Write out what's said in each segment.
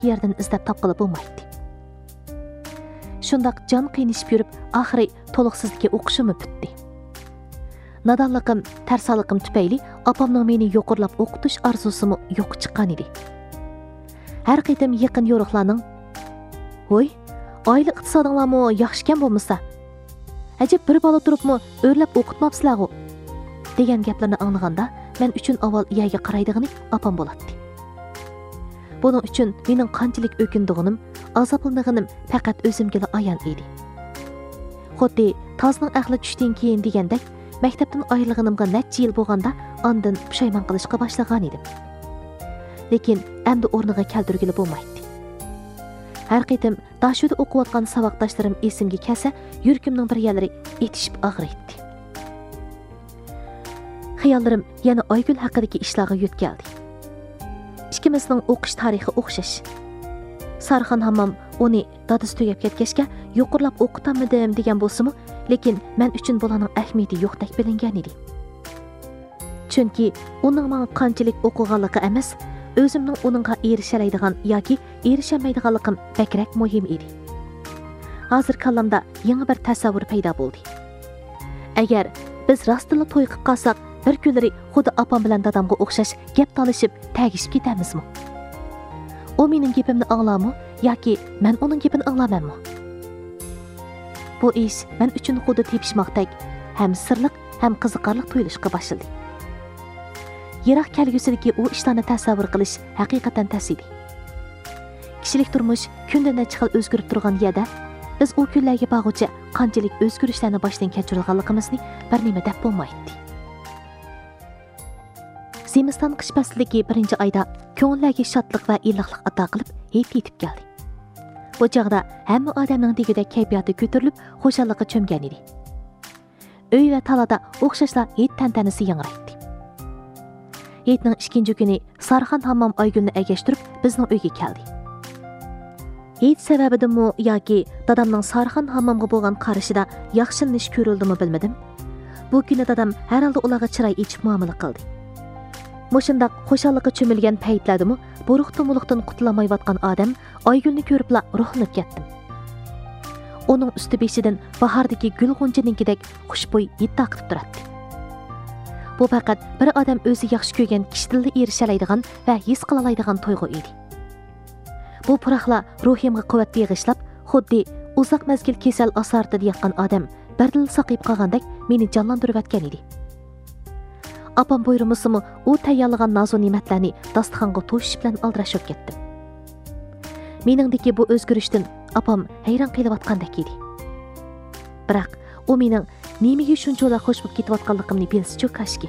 yerden izlep tapqılı bulmaydı. Şundaq can qiynışıp yürüp, ahiri toluqsizlikka o'qishim bitdi. Nadanlığım, tersalıqım tüpeyli apamның meni yoqurlab o'qitish arzusumu yo'q chiqqan edi. Har qitim yaqin yo'riqlarning "Voy, oila iqtisodinglarmi yaxshikan bo'lmasa? Ajab bir bola turibmi o'rlab o'qitmabsizlar-ku" degan gaplarni anglaganda, men uchun avval iyaga qaraydig'ini apam bo'ladi. Buning uchun mening qanchalik o'kindig'im, azoblanganim faqat o'zimga ayon edi. Xuddi tozning aqli tushdan keyin degandek, maktabdan ayrilganimga necha yil bo'lganda, ondan pushaymon qilishga boshlagan edim. Lekin endi o'rniga keltirgili bo'lmaydi. Har qitim dashuda o'qiyotgan saboqdoshlarim esimga kelsa, yuragimning bir yerlari etishib og'riydi. Xiyollarim yana Oygul haqidagi ishlarga yo'tkaldi. Ikkimizning o'qish tarixi o'xshash. Sarxon hammam uni dadasi tugab ketgachga yo'qirlab o'qitammidim degan bo'lsa-mu, lekin men uchun bularning ahamiyati yo'qdek bilingan edi. Chunki uning menga qanchalik o'qiganligi emas, o'zimning uningga erishalaydigan yoki erishamaydiganligim bakrak muhim edi. Hozir kallamda yangi bir tasavvur paydo bo'ldi. Agar biz rostila to'y qilib qolsak, bir kunlari xuddi opam bilan dadamga o'xshash gap talishib, tagishib ketamizmi? O mening gapimni anglarmi yoki men uning gapini anglamayman? Bu ish men uchun xuddi tepishmoqdek, ham sirliq, ham qiziqarli tuyulishga boshladi. Yiroq kelgusidagi u ishlarni tasavvur qilish haqiqatan tas edi. Kishilik turmush kundan necha xil o'zgarib turgan yerda, biz u kunlarga bag'ucha qanchalik o'zgarishlarni boshdan kechirganligimizni bir nima deb bo'lmaydi. Zimiston qish faslidagi birinchi oyda ko'ngillarga shodlik va iliqlik ato qilib, yetib keldi. Bu chog'da hamma odamning digida kayfiyati ko'tarilib, xo'shallikqa cho'mgan edi. Uy va talada o'xshashlar yet tantanasi yangraydi. Yetning ikkinchi kuni Sarxon hammam Oygulni agashtirib, bizning uyga keldi. Yet sababidimi yoki dadamning Sarxon hammamga bo'lgan qarashida yaxshilanish ko'rildimi bilmadim. Bu kuni dadam har holda ularga chiroy ichib muomala qildi. Mushundaq xo'shallikqa cho'milgan paytlardimi, buruq-tumuluqdan qutulamayotgan odam Oygulni ko'ribla ruhlanib ketdim. Uning usti beshidan bahordagi gul g'unchaninkidek xushbo'y hid taqib turadi. Bu faqat bir odam o'zi yaxshi ko'rgan kishiga erishalaydigan va his qilalaydigan tuyg'u edi. Bu puraqlar ruhimga quvvat beg'ishlab, xuddi uzoq mazgil kasal asarida yotgan odam birdil saqib qolgandek meni jonlantirib o'tgan edi. Apam buyurmasimi u tayyorlagan nazo ne'matlarni dasturxonga to'shish bilan aldirashib ketdim. Meningdagi bu o'zgarishdan apam hayron qilayotgandek edi. Biroq u mening nimaga shunchalar xush bo'lib ketayotganligimni bilsa-chu kashki.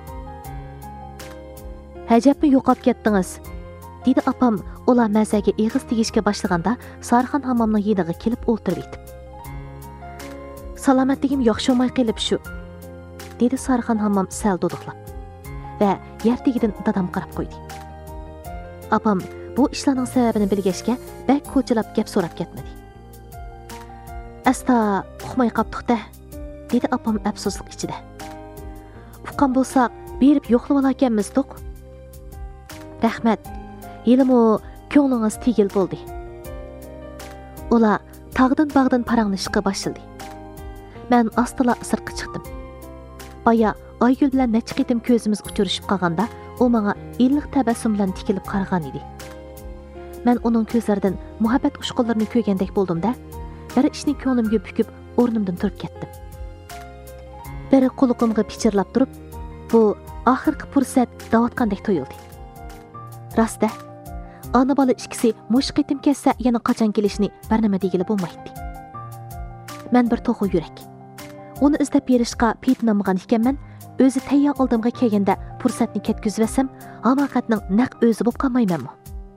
"Hajabmi yo'qolib ketdingiz?" dedi apam ular mazaga eg'iz tegishga boshlaganda Sarxon hammomning yeniga kelib o'ltirib etib. "Salomatligim yaxshi bo'lmay qolib shu", dedi Sarxon hammom sal duduqlab va yerdagidan dadam qarab qo'ydi. Apam bu ishlarning sababini bilgachga bak ko'chilab gap so'rab ketmadi. "Asta uxmay qopdiq-da", dedi apam afsuslik ichida. "Uqqan bo'lsak, berib yo'qlab olakanmiz to'q." "Rahmat, yilimi ko'nglingiz tegil bo'ldi." Ular tog'dan bag'dan paranglashishga boshladi. Men astila sirtqa chiqdim. Baya Oygul bilan necha qitim ko'zimiz uchrashib qolganda, u menga iliq tabassum bilan tikilib qaragan edi. Men uning ko'zlaridan muhabbat ushqunlarini ko'rgandek bo'ldim-da, bir ishni ko'nglimga bukib, o'rnimdan turib ketdim. Biri quloqimga pichirlab turib, bu oxirgi fursat davatgandek tuyuldi. Rostda, ona bola ikkisi mush qitim kelsa, yana qachon kelishini bir nima degili bo'lmaydi. Men bir to'g'ri yurak. Uni izlab berishga peytinamagan ekanman, o'zi tayyor oldimga kelganda fursatni ketkizvasam, haqiqatning naq o'zi bo'lib qolmaymanmi?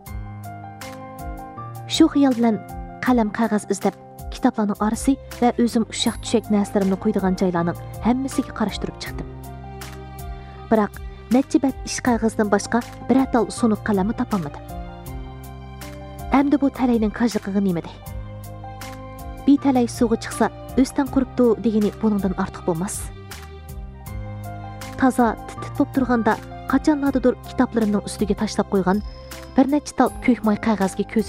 Shu xiyol bilan qalam qog'oz izlab, kitoblarning orasi va o'zim ushaq-tushak narsalarni qo'ydigan joylarning hammasiga qarashtirib chiqdim. Biroq necha bat ish qog'ozdan boshqa bir atal so'niq qalamni topolmadim. Endi bu talayning qajliqigi nimada? Bir talay suvga chiqsa, o'stan quribdi degani buningdan ortiq bo'lmas. Taza titib bo'lib turganda qachonlardadir kitoblarimning ustiga tashlab qo'ygan bir necha tal ko'k moy qog'ozga ko'zi